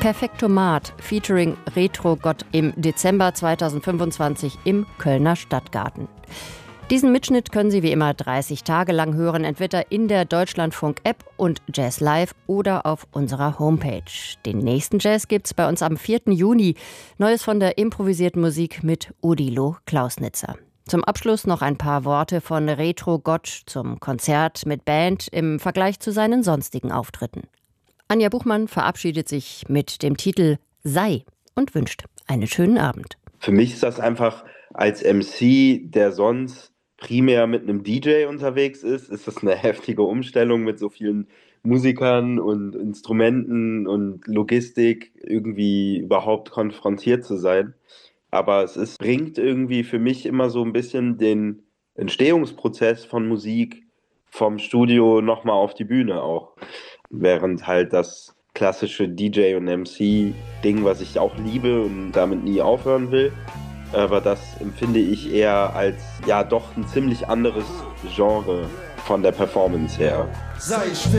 Perfektomat featuring Retro-Gott im Dezember 2025 im Kölner Stadtgarten. Diesen Mitschnitt können Sie wie immer 30 Tage lang hören, entweder in der Deutschlandfunk-App und Jazz Live oder auf unserer Homepage. Den nächsten Jazz gibt's bei uns am 4. Juni. Neues von der improvisierten Musik mit Odilo Klausnitzer. Zum Abschluss noch ein paar Worte von Retro-Gott zum Konzert mit Band im Vergleich zu seinen sonstigen Auftritten. Anja Buchmann verabschiedet sich mit dem Titel Sei und wünscht einen schönen Abend. Für mich ist das einfach als MC, der sonst primär mit einem DJ unterwegs ist das eine heftige Umstellung mit so vielen Musikern und Instrumenten und Logistik irgendwie überhaupt konfrontiert zu sein. Aber bringt irgendwie für mich immer so ein bisschen den Entstehungsprozess von Musik vom Studio nochmal auf die Bühne auch. Während halt das klassische DJ- und MC-Ding, was ich auch liebe und damit nie aufhören will, aber das empfinde ich eher als ja doch ein ziemlich anderes Genre von der Performance her. Sei still.